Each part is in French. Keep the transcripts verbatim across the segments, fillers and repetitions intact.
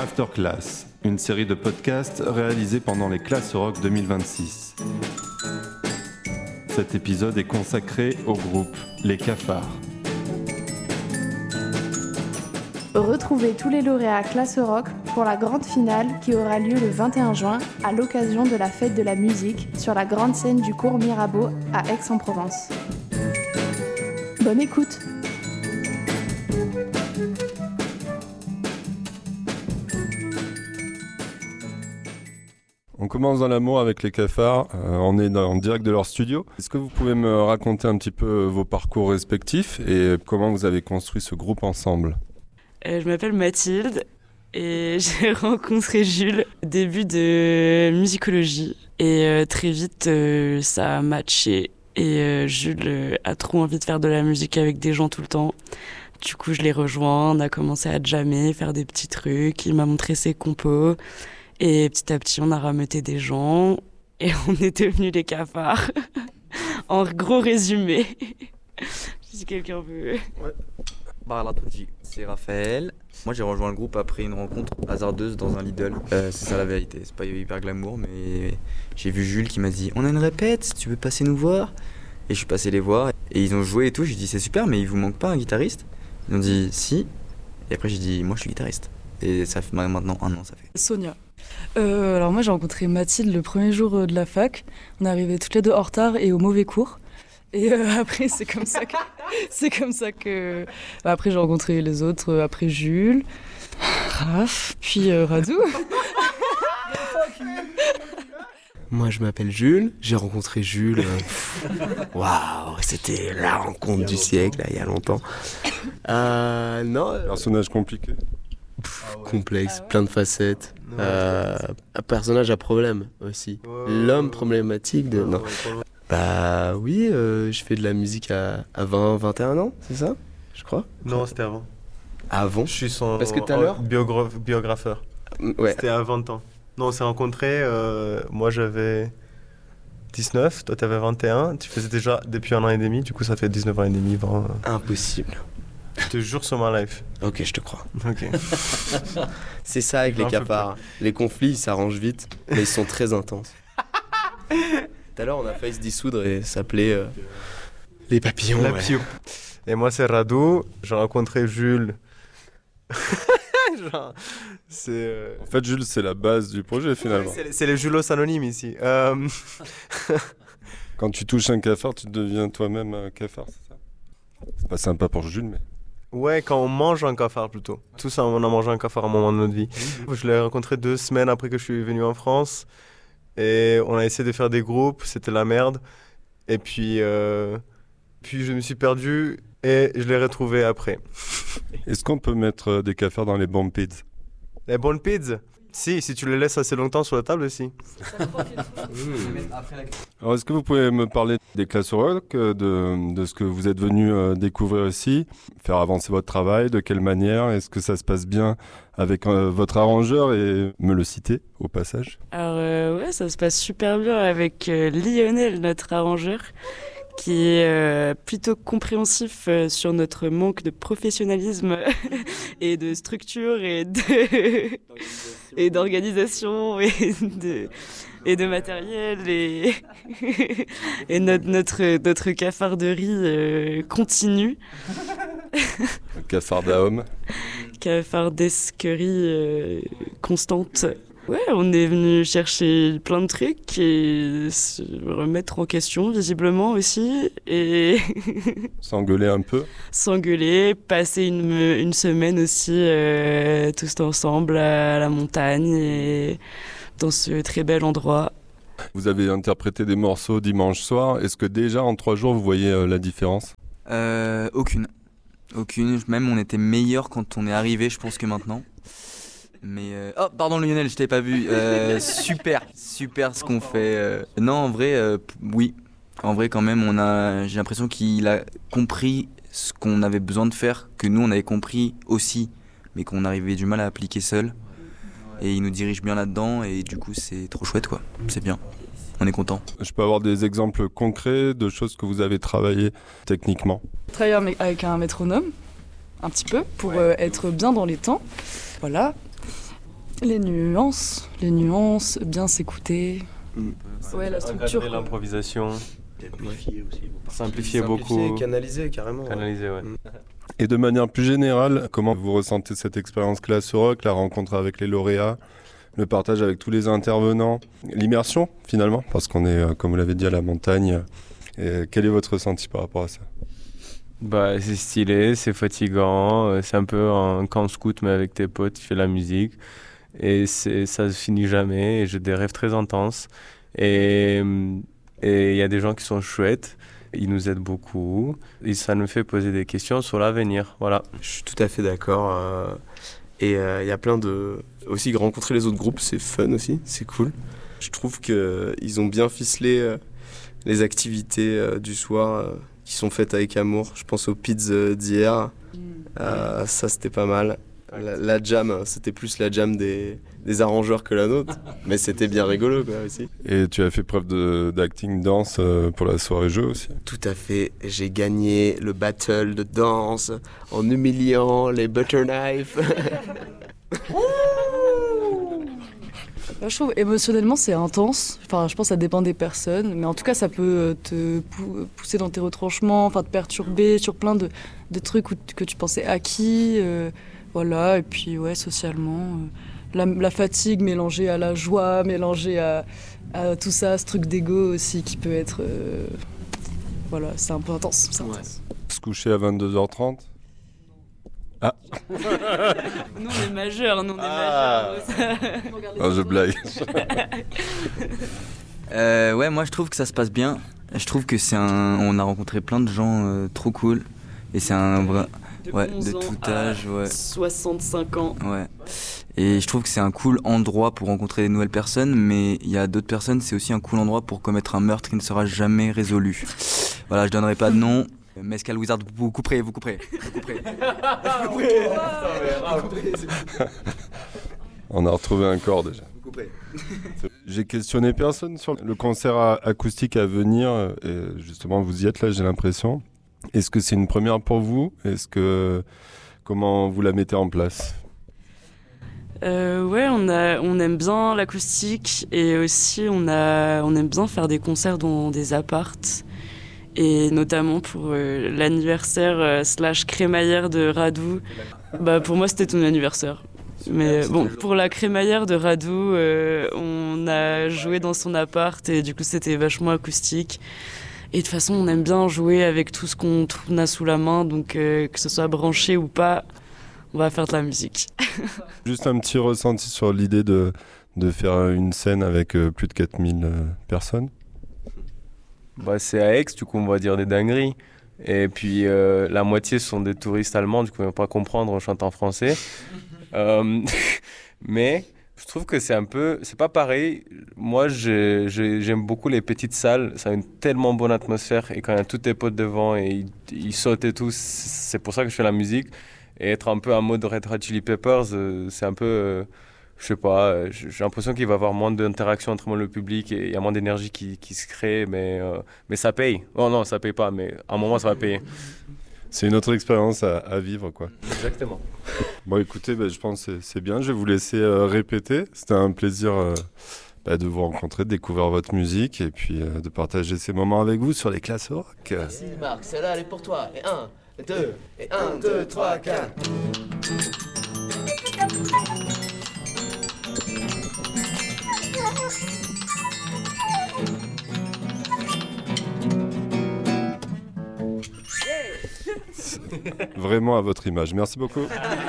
Afterclass, une série de podcasts réalisés pendant les classes rock deux mille vingt-six. Cet épisode est consacré au groupe Les Cafards. Retrouvez tous les lauréats Classe Rock pour la grande finale qui aura lieu le vingt et un juin à l'occasion de la fête de la musique sur la grande scène du cours Mirabeau à Aix-en-Provence. Bonne écoute! On commence dans l'amour avec les Cafards, euh, on est dans, en direct de leur studio. Est-ce que vous pouvez me raconter un petit peu vos parcours respectifs et comment vous avez construit ce groupe ensemble ? euh, Je m'appelle Mathilde et j'ai rencontré Jules au début de musicologie. Et euh, très vite, euh, ça a matché et euh, Jules euh, a trop envie de faire de la musique avec des gens tout le temps. Du coup, je l'ai rejoint, on a commencé à jammer, faire des petits trucs, il m'a montré ses compos. Et petit à petit, on a rameuté des gens et on est devenus les Cafards. En gros résumé. Si quelqu'un veut. Ouais. Bah, c'est Raphaël. Moi, j'ai rejoint le groupe après une rencontre hasardeuse dans un Lidl. Euh, c'est ça la vérité. C'est pas hyper glamour, mais j'ai vu Jules qui m'a dit « On a une répète, tu veux passer nous voir ?» Et je suis passé les voir et ils ont joué et tout. J'ai dit « C'est super, mais il vous manque pas un guitariste ?» Ils ont dit « Si ». Et après, j'ai dit « Moi, je suis guitariste ». Et ça fait maintenant un an, ça fait. Sonia. Euh, alors moi j'ai rencontré Mathilde le premier jour de la fac. On est arrivés toutes les deux en retard et au mauvais cours. Et euh, après c'est comme ça que c'est comme ça que bah, après j'ai rencontré les autres. Euh, après Jules, Raph, puis euh, Radou. Moi je m'appelle Jules. J'ai rencontré Jules. Waouh, wow, c'était la rencontre du siècle là, il y a longtemps. Euh, non. Personnage compliqué. Pff, complexe, plein de facettes. Euh, un personnage à problème aussi. L'homme problématique de. Non. Bah oui, euh, je fais de la musique à, à vingt, vingt et un ans, c'est ça ? Je crois. Non, c'était avant. Avant ? Je suis son Parce que tout à l'heure biogra- biographeur. Ouais. C'était à vingt ans. Non, on s'est rencontrés, euh, moi j'avais dix-neuf, toi t'avais vingt et un. Tu faisais déjà depuis un an et demi, du coup ça fait dix-neuf ans et demi, vingt. Impossible. Je te jure sur ma life. Ok, je te crois. Ok. C'est ça avec les Cafards. Les conflits, ils s'arrangent vite, mais ils sont très intenses. Tout à l'heure, on a failli se dissoudre et s'appeler euh, les papillons. La ouais. Pio. Et moi, c'est Radou. J'ai rencontré Jules. Genre, c'est. Euh... En fait, Jules, c'est la base du projet finalement. C'est, c'est les Julos anonymes ici. Euh... Quand tu touches un cafard, tu deviens toi-même un cafard, c'est ça ? C'est pas sympa pour Jules, mais. Ouais, quand on mange un cafard plutôt. Tout ça, on a mangé un cafard à un moment de notre vie. Mmh. Je l'ai rencontré deux semaines après que je suis venu en France. Et on a essayé de faire des groupes, c'était la merde. Et puis, euh, puis je me suis perdu et je l'ai retrouvé après. Est-ce qu'on peut mettre des cafards dans les bons pids ? Les bonnes pizzas ? Si, si tu les laisses assez longtemps sur la table aussi. Alors, est-ce que vous pouvez me parler des classes rock, de, de ce que vous êtes venu euh, découvrir ici, faire avancer votre travail, de quelle manière ? Est-ce que ça se passe bien avec euh, votre arrangeur et me le citer au passage ? Alors euh, ouais, ça se passe super bien avec euh, Lionel, notre arrangeur, qui est euh, plutôt compréhensif euh, sur notre manque de professionnalisme et de structure et, de et d'organisation et de, et de matériel et, et notre, notre, notre cafarderie euh, continue. Cafardahome. Cafardesquerie euh, constante. Ouais, on est venu chercher plein de trucs et se remettre en question visiblement aussi et s'engueuler un peu. S'engueuler, passer une, une semaine aussi euh, tous ensemble à la montagne et dans ce très bel endroit. Vous avez interprété des morceaux dimanche soir. Est-ce que déjà en trois jours vous voyez euh, la différence ? euh, Aucune. Aucune. Même on était meilleur quand on est arrivé, je pense, que maintenant. Mais euh... oh pardon Lionel, je t'avais pas vu. Euh, super, super ce qu'on fait. Euh... Non en vrai, euh, p- oui, en vrai quand même, on a. J'ai l'impression qu'il a compris ce qu'on avait besoin de faire, que nous on avait compris aussi, mais qu'on arrivait du mal à appliquer seul. Et il nous dirige bien là-dedans et du coup c'est trop chouette quoi. C'est bien. On est content. Je peux avoir des exemples concrets de choses que vous avez travaillées techniquement ? Travailler avec un métronome, un petit peu, pour euh, être bien dans les temps. Voilà. Les nuances, les nuances, bien s'écouter. Mm. Ouais, la structure. Encadrer l'improvisation. Simplifier aussi. Simplifier beaucoup. Simplifier, canaliser carrément. Canaliser, ouais. Mm. Et de manière plus générale, comment vous ressentez cette expérience Classe Rock, la rencontre avec les lauréats, le partage avec tous les intervenants, l'immersion finalement, parce qu'on est, comme vous l'avez dit, à la montagne. Et quel est votre ressenti par rapport à ça ? Bah, c'est stylé, c'est fatigant, c'est un peu un camp scout mais avec tes potes, tu fais la musique et c'est, ça se finit jamais et j'ai des rêves très intenses et il y a des gens qui sont chouettes, ils nous aident beaucoup et ça nous fait poser des questions sur l'avenir, voilà. Je suis tout à fait d'accord euh, et il euh, y a plein de... Aussi rencontrer les autres groupes, c'est fun aussi, c'est cool. Je trouve qu'ils ont bien ficelé euh, les activités euh, du soir euh, qui sont faites avec amour. Je pense aux pizzas d'hier, euh, ça c'était pas mal. La, la jam, c'était plus la jam des, des arrangeurs que la nôtre, mais c'était bien rigolo quoi aussi. Et tu as fait preuve de, d'acting danse euh, pour la soirée jeu aussi ? Tout à fait, j'ai gagné le battle de danse en humiliant les butter knives. Je trouve émotionnellement c'est intense, enfin je pense que ça dépend des personnes, mais en tout cas ça peut te pousser dans tes retranchements, enfin te perturber sur plein de, de trucs où, que tu pensais acquis, euh, voilà, et puis ouais socialement, euh, la, la fatigue mélangée à la joie, mélangée à, à tout ça, ce truc d'ego aussi qui peut être, euh, voilà, c'est un peu intense. C'est intense. Se coucher à vingt-deux heures trente ? Ah. Nous on est majeurs, nous on est ah. majeurs. Non, je blague. euh, ouais, moi je trouve que ça se passe bien. Je trouve que c'est un, on a rencontré plein de gens euh, trop cool et c'est un vrai, de, ouais, de tout âge, ouais. soixante-cinq ans. Ouais. Et je trouve que c'est un cool endroit pour rencontrer de nouvelles personnes, mais il y a d'autres personnes, c'est aussi un cool endroit pour commettre un meurtre qui ne sera jamais résolu. Voilà, je donnerai pas de nom. Mescal Wizard, vous couperez, vous couperez, vous couperez. Vous couperez. On a retrouvé un corps déjà. Vous couperez. J'ai questionné personne sur le concert acoustique à venir. Et justement, vous y êtes là, j'ai l'impression. Est-ce que c'est une première pour vous ? Est-ce que comment vous la mettez en place ? Euh, ouais, on, a, on aime bien l'acoustique et aussi on, a, on aime bien faire des concerts dans des apparts. Et notamment pour euh, l'anniversaire euh, slash crémaillère de Radou. Bah, pour moi, c'était ton anniversaire. Mais euh, bon, pour la crémaillère de Radou, euh, on a joué dans son appart et du coup, c'était vachement acoustique. Et de toute façon, on aime bien jouer avec tout ce qu'on a sous la main, donc euh, que ce soit branché ou pas, on va faire de la musique. Juste un petit ressenti sur l'idée de, de faire une scène avec euh, plus de quatre mille euh, personnes. Bah, c'est à Aix, du coup on va dire des dingueries. Et puis euh, la moitié sont des touristes allemands, du coup ils ne vont pas comprendre, on chante en français. euh, mais je trouve que c'est un peu, c'est pas pareil. Moi j'ai, j'ai, j'aime beaucoup les petites salles, ça a une tellement bonne atmosphère. Et quand il y a tous tes potes devant et ils, ils sautent et tout, c'est pour ça que je fais la musique. Et être un peu en mode Red Hot Chili Peppers, euh, c'est un peu... Euh, je sais pas, j'ai l'impression qu'il va y avoir moins d'interaction entre moi et le public et il y a moins d'énergie qui, qui se crée, mais, euh, mais ça paye. Oh non, ça paye pas, mais à un moment ça va payer. C'est une autre expérience à, à vivre, quoi. Exactement. Bon, écoutez, bah, je pense que c'est bien. Je vais vous laisser euh, répéter. C'était un plaisir euh, bah, de vous rencontrer, de découvrir votre musique et puis euh, de partager ces moments avec vous sur les Classes Rock. Merci Marc, celle-là elle est pour toi. Et un, et deux, et un, deux, trois, quatre. Vraiment à votre image. Merci beaucoup.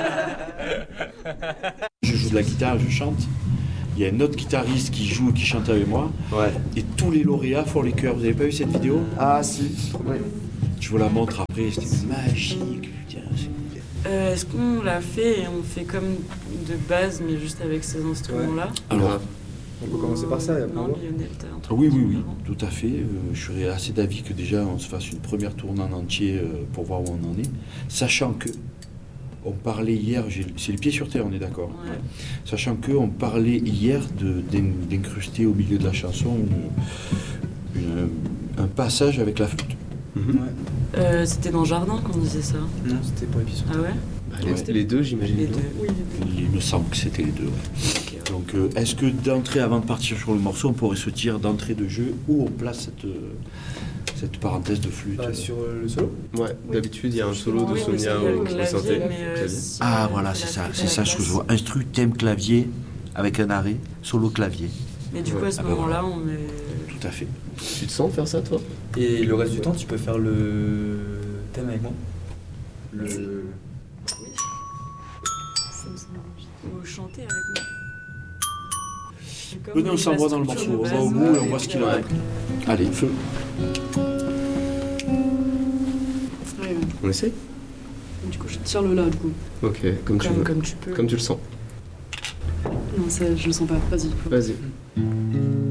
Je joue de la guitare, je chante. Il y a un autre guitariste qui joue et qui chante avec moi. Ouais. Et tous les lauréats font les chœurs. Vous avez pas vu cette vidéo ? Ah si. Ouais. Je vous la montre après. C'était magique. Tiens, c'est... Euh, est-ce qu'on l'a fait et on fait comme de base, mais juste avec ces instruments-là ? Alors, on peut commencer par ça et après non, on voit. Lionel, t'as un truc. oui, oui, oui, tout à fait. Euh, je serais assez d'avis que déjà on se fasse une première tournée en entier euh, pour voir où on en est. Sachant que, on parlait hier, j'ai, c'est les pieds sur terre, on est d'accord. Ouais. Ouais. Sachant qu'on parlait hier de, d'incruster au milieu de la chanson une, une, un passage avec la flûte. Mm-hmm. Ouais. Euh, c'était dans le jardin qu'on disait ça. Non, c'était pour l'épisode. Ah ouais ? Bah, les, Ouais. les deux, j'imagine. Les bien. deux. Oui, les deux. Il me semble que c'était les deux. Ouais. Donc, euh, est-ce que d'entrée, avant de partir sur le morceau, on pourrait se dire d'entrée de jeu où on place cette, euh, cette parenthèse de flûte Bah, sur euh, le solo. Ouais, d'habitude, il y a un solo de Oui, mais Sonia il y a le au, au clavier, synthé. mais, euh, Clavier. si, Ah, euh, voilà, la c'est ça, flûte à c'est la ça ce que je place. vois. Instru, thème, clavier, avec un arrêt, solo, clavier. Mais du coup, à ce Ah bah moment-là, on met. Tout à fait. Tu te sens faire ça, toi? Et le reste du temps, tu peux faire le thème avec moi. Le. Ça me semble logique. Ou chanter avec moi. Et comme Venez, on la s'envoie dans le structure morceau, on de va au base, bout et on euh, voit ce qu'il ouais. en est. Allez, feu. Ouais, On essaye? Du coup, je tire le là, du coup. Ok, comme, tu Comme, veux. comme tu peux. Comme tu le sens. Non, ça, je le sens pas. Vas-y. Vas-y.